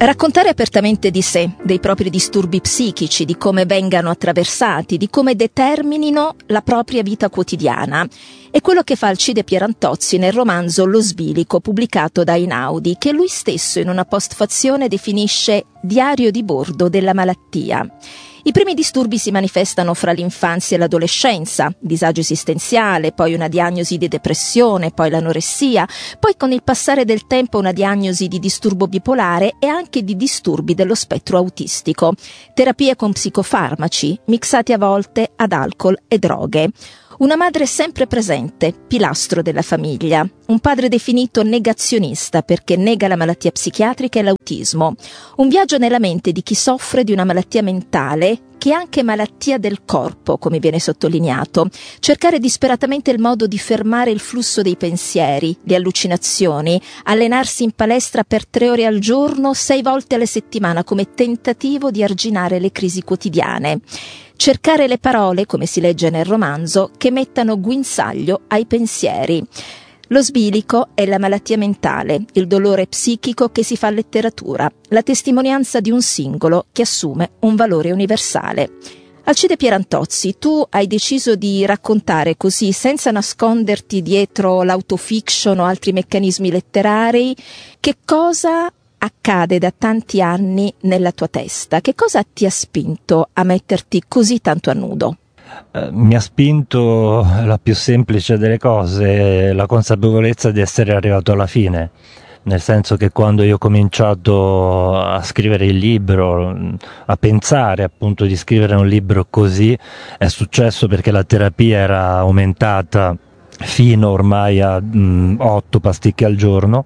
Raccontare apertamente di sé, dei propri disturbi psichici, di come vengano attraversati, di come determinino la propria vita quotidiana. È quello che fa Alcide Pierantozzi nel romanzo Lo sbilico, pubblicato da Einaudi, che lui stesso in una postfazione definisce diario di bordo della malattia. I primi disturbi si manifestano fra l'infanzia e l'adolescenza, disagio esistenziale, poi una diagnosi di depressione, poi l'anoressia, poi con il passare del tempo una diagnosi di disturbo bipolare e anche di disturbi dello spettro autistico. Terapie con psicofarmaci, mixati a volte ad alcol e droghe. Una madre sempre presente, pilastro della famiglia. Un padre definito negazionista perché nega la malattia psichiatrica e l'autismo. Un viaggio nella mente di chi soffre di una malattia mentale che è anche malattia del corpo, come viene sottolineato. Cercare disperatamente il modo di fermare il flusso dei pensieri, le allucinazioni, allenarsi in palestra per 3 ore al giorno, 6 volte alla settimana come tentativo di arginare le crisi quotidiane. Cercare le parole, come si legge nel romanzo, che mettano guinzaglio ai pensieri. Lo sbilico è la malattia mentale, il dolore psichico che si fa letteratura, la testimonianza di un singolo che assume un valore universale. Alcide Pierantozzi, tu hai deciso di raccontare così, senza nasconderti dietro l'autofiction o altri meccanismi letterari, che cosa accade da tanti anni nella tua testa? Che cosa ti ha spinto a metterti così tanto a nudo? Mi ha spinto la più semplice delle cose, la consapevolezza di essere arrivato alla fine, nel senso che quando io ho cominciato a scrivere il libro, a pensare appunto di scrivere un libro così, è successo perché la terapia era aumentata fino ormai a 8 pasticche al giorno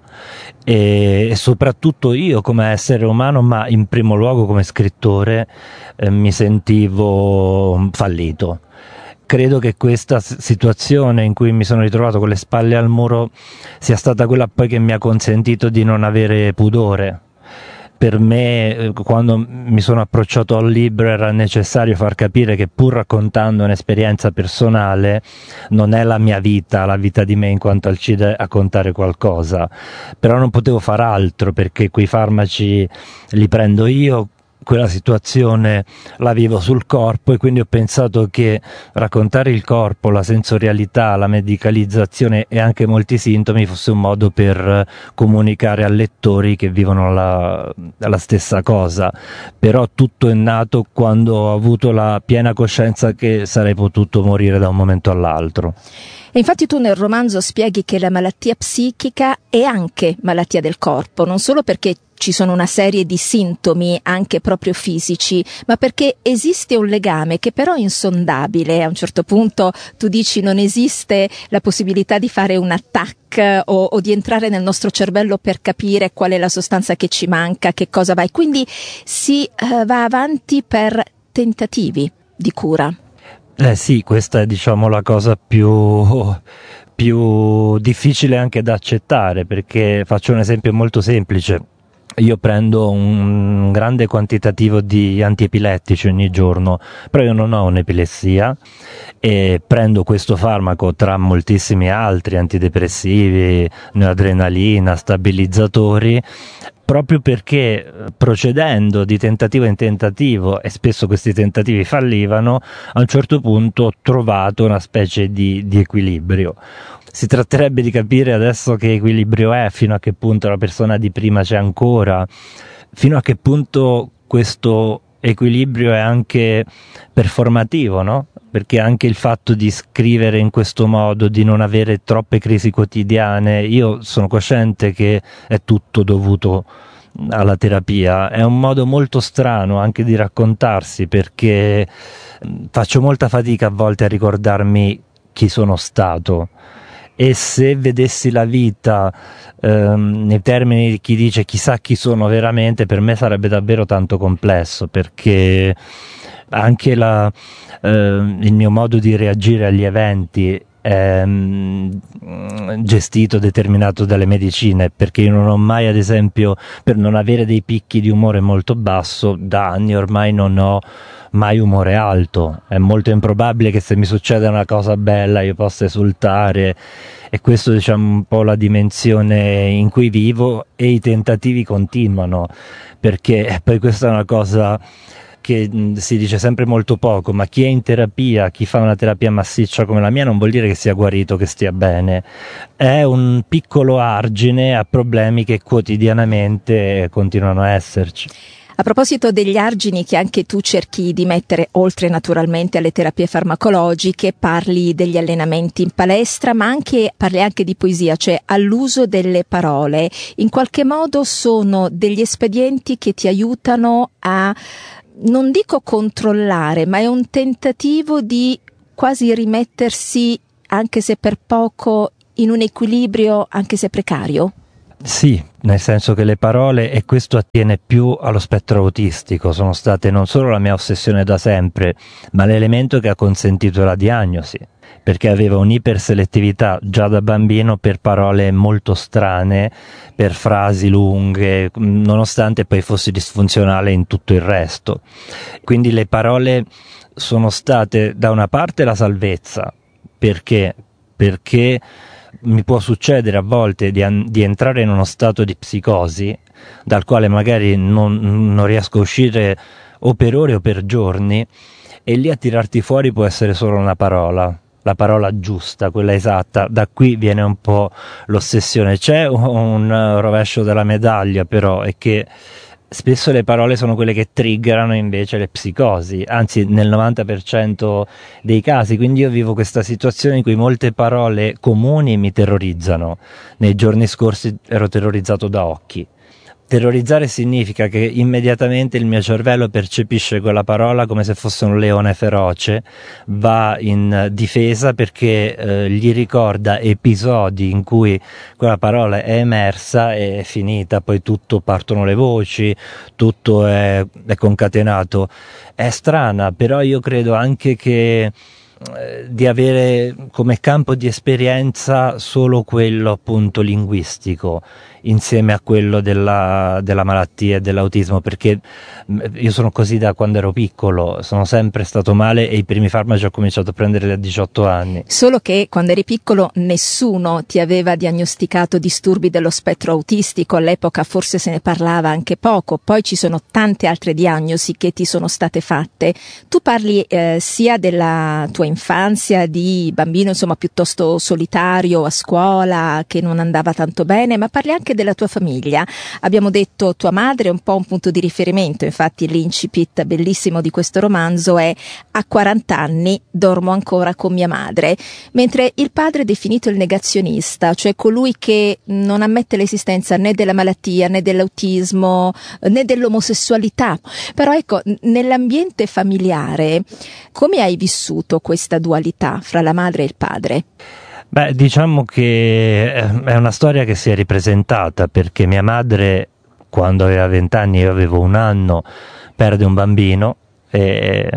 e soprattutto io come essere umano, ma in primo luogo come scrittore, mi sentivo fallito. Credo che questa situazione in cui mi sono ritrovato con le spalle al muro sia stata quella poi che mi ha consentito di non avere pudore. Per me, quando mi sono approcciato al libro, era necessario far capire che pur raccontando un'esperienza personale non è la mia vita, la vita di me in quanto Alcide a contare qualcosa, però non potevo far altro perché quei farmaci li prendo io, quella situazione la vivo sul corpo e quindi ho pensato che raccontare il corpo, la sensorialità, la medicalizzazione e anche molti sintomi fosse un modo per comunicare a lettori che vivono la stessa cosa, però tutto è nato quando ho avuto la piena coscienza che sarei potuto morire da un momento all'altro. E infatti tu nel romanzo spieghi che la malattia psichica è anche malattia del corpo, non solo perché ci sono una serie di sintomi anche proprio fisici, ma perché esiste un legame che però è insondabile. A un certo punto tu dici non esiste la possibilità di fare un attack o di entrare nel nostro cervello per capire qual è la sostanza che ci manca, che cosa va. E quindi si va avanti per tentativi di cura. Sì, questa è diciamo la cosa più difficile anche da accettare, perché faccio un esempio molto semplice. Io prendo un grande quantitativo di antiepilettici ogni giorno, però io non ho un'epilessia e prendo questo farmaco tra moltissimi altri antidepressivi, noradrenalina, stabilizzatori, proprio perché procedendo di tentativo in tentativo, e spesso questi tentativi fallivano, a un certo punto ho trovato una specie di equilibrio. Si tratterebbe di capire adesso che equilibrio è, fino a che punto la persona di prima c'è ancora, fino a che punto questo equilibrio è anche performativo, no? Perché anche il fatto di scrivere in questo modo, di non avere troppe crisi quotidiane, io sono cosciente che è tutto dovuto alla terapia, è un modo molto strano anche di raccontarsi, perché faccio molta fatica a volte a ricordarmi chi sono stato. E se vedessi la vita nei termini di chi dice chissà chi sono veramente, per me sarebbe davvero tanto complesso, perché anche il mio modo di reagire agli eventi gestito, determinato dalle medicine, perché io non ho mai, ad esempio, per non avere dei picchi di umore molto basso, da anni ormai non ho mai umore alto. È molto improbabile che se mi succede una cosa bella io possa esultare, e questo, diciamo, un po' la dimensione in cui vivo, e i tentativi continuano, perché poi questa è una cosa che si dice sempre molto poco, ma chi è in terapia, chi fa una terapia massiccia come la mia, non vuol dire che sia guarito, che stia bene, è un piccolo argine a problemi che quotidianamente continuano a esserci. A proposito degli argini che anche tu cerchi di mettere, oltre naturalmente alle terapie farmacologiche, parli degli allenamenti in palestra, ma parli anche di poesia, cioè all'uso delle parole. In qualche modo sono degli espedienti che ti aiutano a, non dico controllare, ma è un tentativo di quasi rimettersi, anche se per poco, in un equilibrio, anche se precario? Sì, nel senso che le parole, e questo attiene più allo spettro autistico, sono state non solo la mia ossessione da sempre, ma l'elemento che ha consentito la diagnosi, perché avevo un'iperselettività già da bambino per parole molto strane, per frasi lunghe, nonostante poi fossi disfunzionale in tutto il resto. Quindi le parole sono state da una parte la salvezza, perché mi può succedere a volte di entrare in uno stato di psicosi dal quale magari non riesco a uscire o per ore o per giorni, e lì a tirarti fuori può essere solo una parola, la parola giusta, quella esatta. Da qui viene un po' l'ossessione. C'è un rovescio della medaglia, però, è che spesso le parole sono quelle che triggerano invece le psicosi, anzi nel 90% dei casi. Quindi io vivo questa situazione in cui molte parole comuni mi terrorizzano. Nei giorni scorsi ero terrorizzato da occhi. Terrorizzare significa che immediatamente il mio cervello percepisce quella parola come se fosse un leone feroce, va in difesa perché gli ricorda episodi in cui quella parola è emersa e è finita, poi partono le voci, tutto è concatenato. È strana, però io credo anche che di avere come campo di esperienza solo quello appunto linguistico, insieme a quello della malattia e dell'autismo, perché io sono così da quando ero piccolo, sono sempre stato male, e i primi farmaci ho cominciato a prenderli a 18 anni. Solo che quando eri piccolo nessuno ti aveva diagnosticato disturbi dello spettro autistico, all'epoca forse se ne parlava anche poco, poi ci sono tante altre diagnosi che ti sono state fatte. Tu parli sia della tua infanzia, di bambino insomma piuttosto solitario a scuola, che non andava tanto bene, ma parli anche della tua famiglia. Abbiamo detto tua madre è un po' un punto di riferimento, infatti l'incipit bellissimo di questo romanzo è: a 40 anni dormo ancora con mia madre, mentre il padre è definito il negazionista, cioè colui che non ammette l'esistenza né della malattia, né dell'autismo, né dell'omosessualità. Però ecco, nell'ambiente familiare come hai vissuto questa dualità fra la madre e il padre? Beh, diciamo che è una storia che si è ripresentata, perché mia madre, quando aveva 20 anni, io avevo 1 anno, perde un bambino, e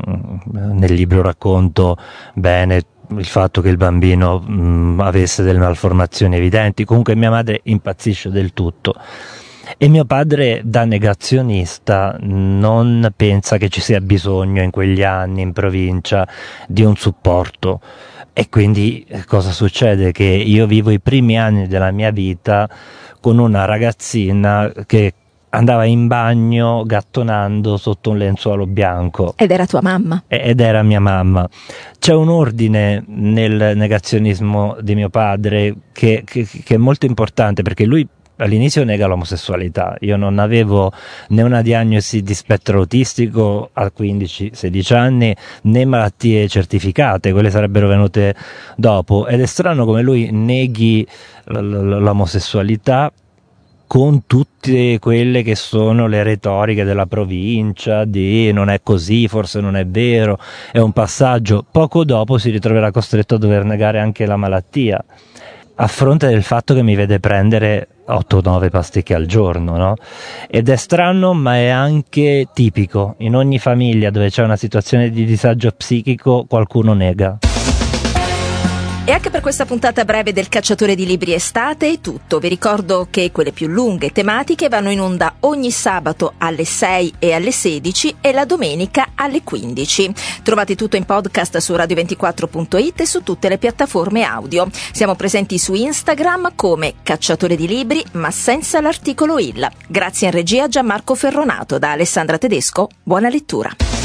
nel libro racconto bene il fatto che il bambino avesse delle malformazioni evidenti. Comunque mia madre impazzisce del tutto, e mio padre, da negazionista, non pensa che ci sia bisogno in quegli anni in provincia di un supporto. E quindi cosa succede? Che io vivo i primi anni della mia vita con una ragazzina che andava in bagno gattonando sotto un lenzuolo bianco. Ed era tua mamma? Ed era mia mamma. C'è un ordine nel negazionismo di mio padre che è molto importante, perché lui all'inizio nega l'omosessualità. Io non avevo né una diagnosi di spettro autistico a 15-16 anni, né malattie certificate, quelle sarebbero venute dopo, ed è strano come lui neghi l'omosessualità con tutte quelle che sono le retoriche della provincia, di non è così, forse non è vero, è un passaggio. Poco dopo si ritroverà costretto a dover negare anche la malattia, a fronte del fatto che mi vede prendere 8-9 pasticche al giorno, no? Ed è strano, ma è anche tipico. In ogni famiglia dove c'è una situazione di disagio psichico, qualcuno nega. E anche per questa puntata breve del Cacciatore di Libri Estate è tutto. Vi ricordo che quelle più lunghe tematiche vanno in onda ogni sabato alle 6 e alle 16 e la domenica alle 15. Trovate tutto in podcast su radio24.it e su tutte le piattaforme audio. Siamo presenti su Instagram come Cacciatore di Libri, ma senza l'articolo il. Grazie in regia a Gianmarco Ferronato. Da Alessandra Tedesco, buona lettura.